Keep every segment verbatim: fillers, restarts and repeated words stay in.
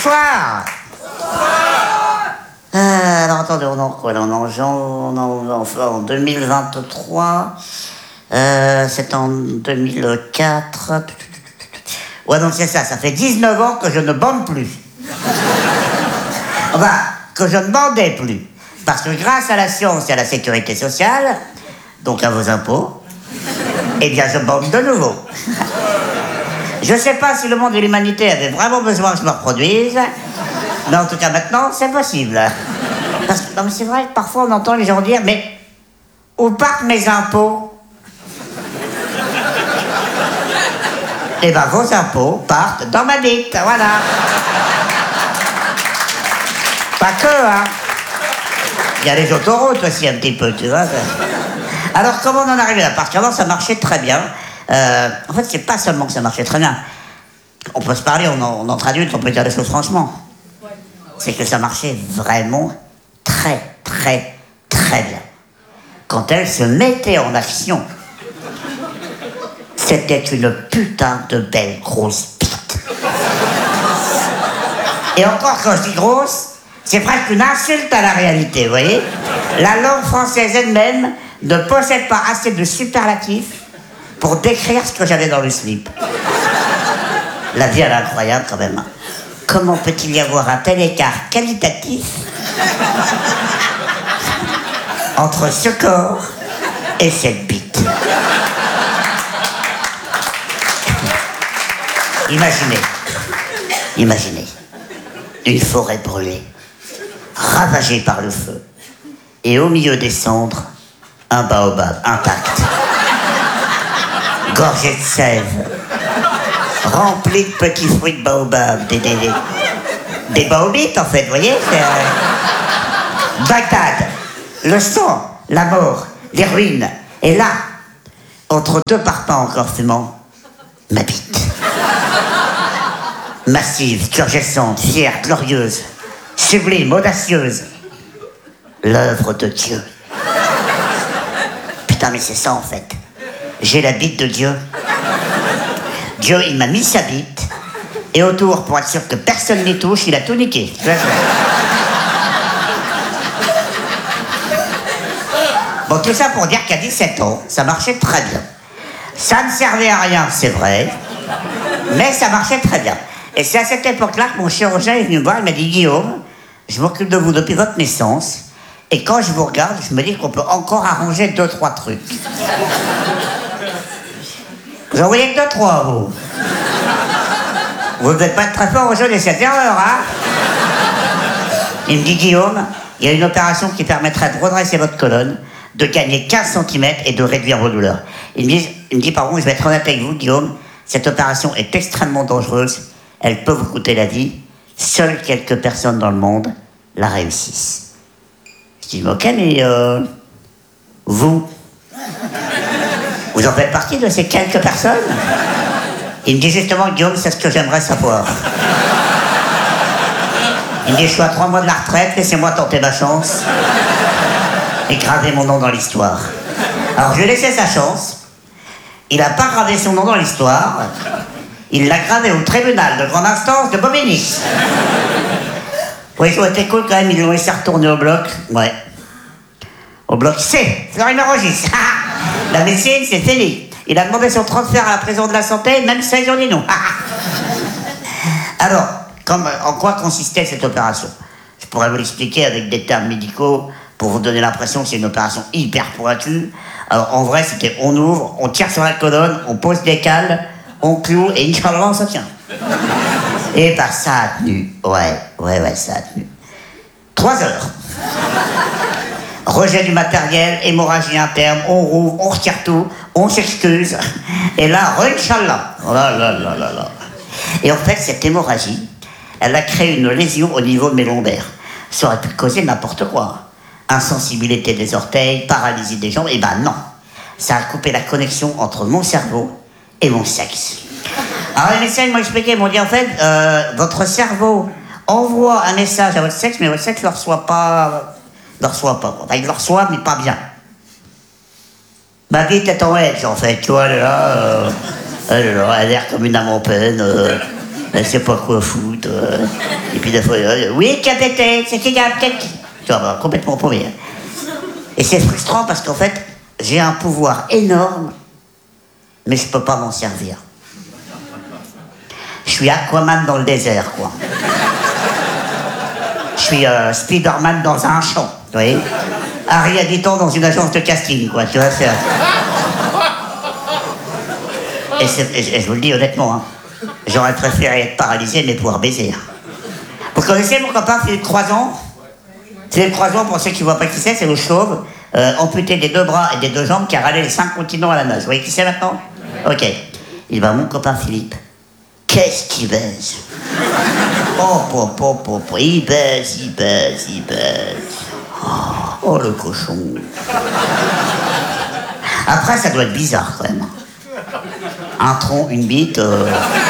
Bonsoir. Euh, alors attendez, on en quoi là? On en, on en, enfin, en deux mille vingt-trois. Euh, c'est en deux mille quatre. Ouais, donc c'est ça, ça fait dix-neuf ans que je ne bande plus. Enfin, que je ne bandais plus. Parce que grâce à la science et à la sécurité sociale, donc à vos impôts, eh bien je bande de nouveau. Je sais pas si le monde et l'humanité avaient vraiment besoin que je me reproduise, mais en tout cas maintenant, c'est possible. Parce que, non mais c'est vrai que parfois on entend les gens dire, mais où partent mes impôts? Eh ben vos impôts partent dans ma bite, voilà. Pas que, hein. Il y a les autoroutes aussi un petit peu, tu vois. Alors comment on en est arrivé là? Parce qu'avant ça marchait très bien. Euh, en fait, c'est pas seulement que ça marchait très bien. On peut se parler, on en, on en traduit, on peut dire les choses franchement. C'est que ça marchait vraiment très, très, très bien. Quand elle se mettait en action, c'était une putain de belle grosse bite. Et encore quand je dis grosse, c'est presque une insulte à la réalité, vous voyez? La langue française elle-même ne possède pas assez de superlatifs pour décrire ce que j'avais dans le slip. La vie, elle est incroyable quand même. Comment peut-il y avoir un tel écart qualitatif entre ce corps et cette bite? Imaginez, imaginez, une forêt brûlée, ravagée par le feu, et au milieu des cendres, un baobab intact, gorgé de sève, rempli de petits fruits de baobab, des, des, des, des baobites en fait, vous voyez, euh, Bagdad, le sang, la mort, les ruines, et là, entre deux parpaings encore fumants, ma bite. Massive, turgescente, fière, glorieuse, sublime, audacieuse. L'œuvre de Dieu. Putain, mais c'est ça en fait. J'ai la bite de Dieu. Dieu, il m'a mis sa bite. Et autour, pour être sûr que personne n'y touche, il a tout niqué. Bon, tout ça pour dire qu'à dix-sept ans, ça marchait très bien. Ça ne servait à rien, c'est vrai. Mais ça marchait très bien. Et c'est à cette époque-là que mon chirurgien est venu me voir, il m'a dit « Guillaume, je m'occupe de vous depuis votre naissance, et quand je vous regarde, je me dis qu'on peut encore arranger deux, trois trucs. » Vous en voyez que deux, trois, vous. Vous ne devez pas être très fort au jeu des sept erreurs, hein? Il me dit « Guillaume, il y a une opération qui permettrait de redresser votre colonne, de gagner quinze centimètres et de réduire vos douleurs. » Il me dit, il me dit « Par contre, je vais être honnête avec vous, Guillaume, cette opération est extrêmement dangereuse. Elle peut vous coûter la vie. Seules quelques personnes dans le monde la réussissent. » Je dis, ok, mais euh, vous, vous en faites partie de ces quelques personnes? Il me dit justement, Guillaume, c'est ce que j'aimerais savoir. Il me dit, je suis à trois mois de la retraite, laissez-moi tenter ma chance et graver mon nom dans l'histoire. Alors je lui ai laissé sa chance. Il n'a pas gravé son nom dans l'histoire. Il l'a gravé au tribunal de grande instance de Bobigny. Oui, ça a été cool quand même, ils l'ont laissé retourner au bloc. Ouais. Au bloc C, Fleury-Mérogis. La médecine, c'est fini. Il a demandé son transfert à la prison de la santé, même ça, ils ont dit non. Alors, comme, en quoi consistait cette opération? Je pourrais vous l'expliquer avec des termes médicaux pour vous donner l'impression que c'est une opération hyper pointue. Alors, en vrai, c'était on ouvre, on tire sur la colonne, on pose des cales, on cloue et Inch'Allah, ça tient. Et bah ça a tenu. Ouais, ouais, ouais, ça a tenu. Trois heures. Rejet du matériel, hémorragie interne, on rouvre, on retire tout, on s'excuse. Et là, Inch'Allah. Oh là là là là là. Et en fait, cette hémorragie, elle a créé une lésion au niveau de mes lombaires. Ça aurait pu causer n'importe quoi. Insensibilité des orteils, paralysie des jambes, et ben non. Ça a coupé la connexion entre mon cerveau et mon sexe. Alors les médecins m'ont expliqué, ils m'ont dit en fait, euh, votre cerveau envoie un message à votre sexe, mais votre sexe ne le reçoit pas, le reçoit pas. Enfin, il le reçoit, mais pas bien. Ma bite est en edge, en fait, tu vois, elle est là, euh, elle est là, elle a l'air comme une âme en peine. Euh, Elle sait pas quoi foutre. Euh, et puis des fois, euh, oui, capitaine, c'est qui capitaine? Tu vois, complètement paumé. Et c'est frustrant parce qu'en fait, j'ai un pouvoir énorme, mais je peux pas m'en servir. Je suis Aquaman dans le désert, quoi. Je suis euh, Spider-Man dans un champ, vous voyez. Harry Habitant dans une agence de casting, quoi, tu vois, c'est... Et, et, et je vous le dis honnêtement, hein, j'aurais préféré être paralysé, mais pouvoir baiser. Vous connaissez mon copain Philippe Croizon? Philippe Croizon, pour ceux qui ne voient pas qui c'est, c'est le chauve, euh, amputé des deux bras et des deux jambes, qui a râlé les cinq continents à la nage. Vous voyez qui c'est maintenant? Ok. Il va, mon copain Philippe, qu'est-ce qu'il baise? Oh, oh, oh, oh, oh, il baise, il baise, il baise. Oh, oh, le cochon. Après, ça doit être bizarre, quand même. Un tronc, une bite... Euh...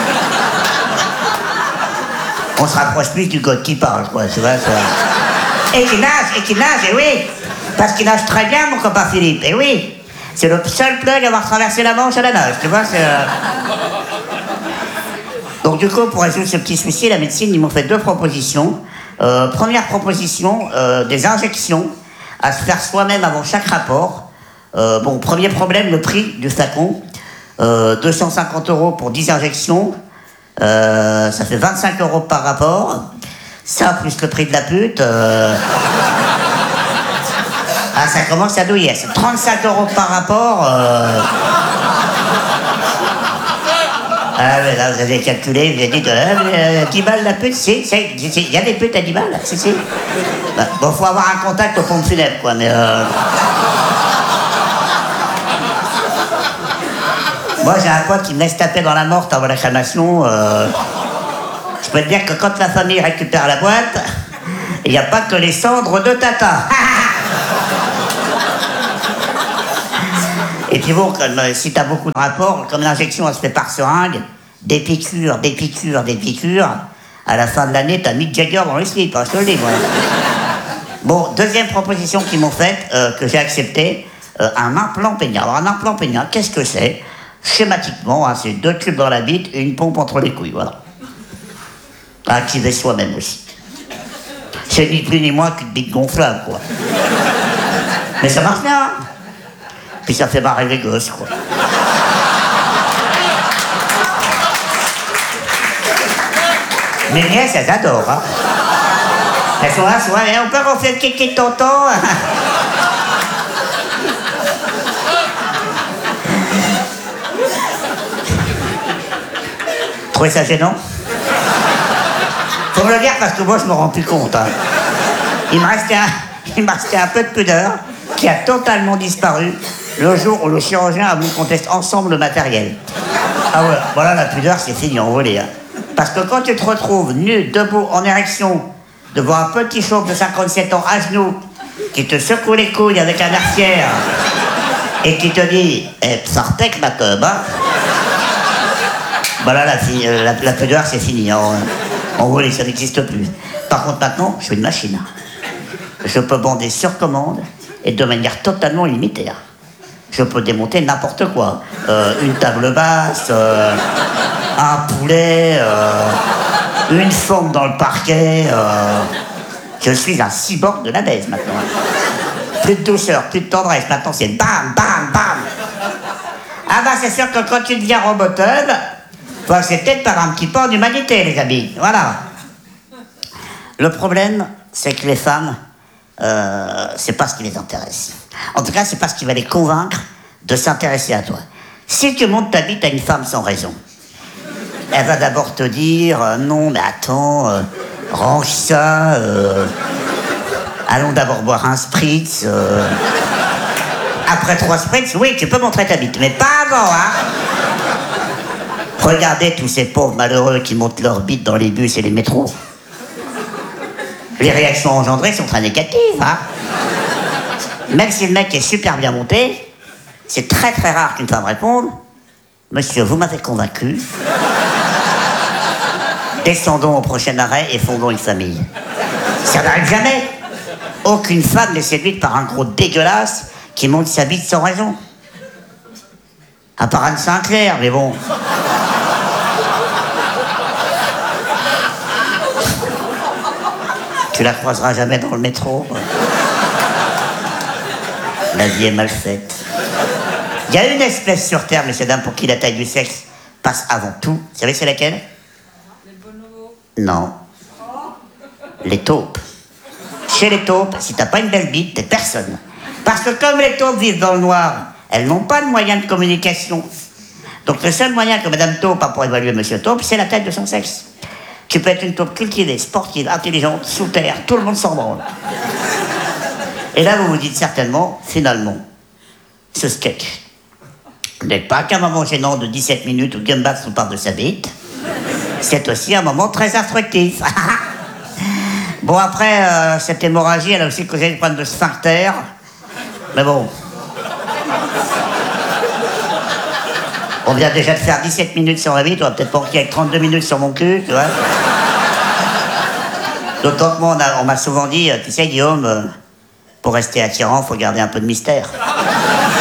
On se rapproche plus du gars qui parle, quoi, tu vois, ça... Et qui nage, et qui nage, et oui. Parce qu'il nage très bien, mon copain Philippe, et oui. C'est le seul plug à avoir traversé la Manche à la nage, tu vois, c'est... Euh... Donc du coup, pour résoudre ce petit souci, la médecine, ils m'ont fait deux propositions. Euh, première proposition, euh, des injections à se faire soi-même avant chaque rapport. Euh, bon, premier problème, le prix du flacon. Euh, deux cent cinquante euros pour dix injections. Euh, ça fait vingt-cinq euros par rapport. Ça, plus le prix de la pute. Euh... Ah, ça commence à douiller. C'est trente-cinq euros par rapport. Euh... Ah, mais là, vous avez calculé, vous avez dit euh, dix balles la pute, si, il y a des putes à dix balles, si, si. Bah, bon, faut avoir un contact au pompe funèbre, quoi, mais... Euh... Moi, j'ai un pote qui me laisse taper dans la morte avant la crémation. Euh... Je peux te dire que quand la famille récupère la boîte, il n'y a pas que les cendres de Tata. Et puis bon, comme, euh, si t'as beaucoup de rapports, comme l'injection elle se fait par seringue, des piqûres, des piqûres, des piqûres, à la fin de l'année, t'as Mick Jagger dans le slip, hein, je te le dis, moi. Bon, deuxième proposition qu'ils m'ont faite, euh, que j'ai acceptée, euh, un implant pénial. Alors un implant pénial, qu'est-ce que c'est? Schématiquement, hein, c'est deux tubes dans la bite et une pompe entre les couilles, voilà. À activer soi-même aussi. C'est ni plus ni moins qu'une bite gonflable, quoi. Mais ça marche bien, hein. Puis ça fait marrer les gosses, quoi. Mes nièces, elles adorent, hein. Elles sont là, souvent, on peut refaire le kiki de tonton. Trouvez ça gênant? Faut me le dire parce que moi, je me rends plus compte, hein. Il me restait un, il me restait un peu de pudeur qui a totalement disparu le jour où le chirurgien a voulu qu'on teste ensemble le matériel. Ah ouais, voilà, la pudeur, c'est fini, envolé. Hein. Parce que quand tu te retrouves nu, debout, en érection, devant un petit chauve de cinquante-sept ans à genoux, qui te secoue les couilles avec un air fier, et qui te dit eh, « Sartek, ma teub, hein ?» Voilà, la, la, la pudeur, c'est fini. Hein. Envolé, ça n'existe plus. Par contre, maintenant, je suis une machine. Je peux bander sur commande et de manière totalement limitée. Je peux démonter n'importe quoi. Euh, une table basse, euh, un poulet, euh, une forme dans le parquet. Euh, je suis un cyborg de la baise maintenant. Plus de douceur, plus de tendresse. Maintenant, c'est bam, bam, bam. Ah bah, c'est sûr que quand tu deviens roboteuse, faut accepter de perdre un petit peu en humanité, les amis. Voilà. Le problème, c'est que les femmes, euh, c'est pas ce qui les intéresse. En tout cas, c'est pas ce qui va les convaincre de s'intéresser à toi. Si tu montes ta bite à une femme sans raison, elle va d'abord te dire euh, non, mais attends, euh, range ça, euh, allons d'abord boire un spritz. Euh, après trois spritz, oui, tu peux montrer ta bite, mais pas avant, hein. Regardez tous ces pauvres malheureux qui montent leur bite dans les bus et les métros. Les réactions engendrées sont très négatives, hein. Même si le mec est super bien monté, c'est très très rare qu'une femme réponde « Monsieur, vous m'avez convaincu. Descendons au prochain arrêt et fondons une famille. » Ça n'arrive jamais. Aucune femme n'est séduite par un gros dégueulasse qui monte sa bite sans raison. À part Anne Sinclair, mais bon. Tu la croiseras jamais dans le métro. La vie est mal faite. Il y a une espèce sur Terre, messieurs, dames, pour qui la taille du sexe passe avant tout. Vous savez c'est laquelle? Les bonobos. Non. Les taupes. Chez les taupes, si t'as pas une belle bite, t'es personne. Parce que comme les taupes vivent dans le noir, elles n'ont pas de moyens de communication. Donc le seul moyen que Madame Taupe a pour évaluer Monsieur Taupe, c'est la taille de son sexe. Tu peux être une taupe cultivée, sportive, intelligente, sous terre, tout le monde s'en branle. Et là, vous vous dites certainement, finalement, ce sketch n'est pas qu'un moment gênant de dix-sept minutes où Gumbax nous parle de sa bite, c'est aussi un moment très instructif. Bon, après, euh, cette hémorragie, elle a aussi causé des problèmes de sphincter. Mais bon. On vient déjà de faire dix-sept minutes sur la bite, on va peut-être pas enquiller avec trente-deux minutes sur mon cul, tu vois. D'autant que moi, on m'a souvent dit, tu sais, Guillaume, euh, pour rester attirant, faut garder un peu de mystère.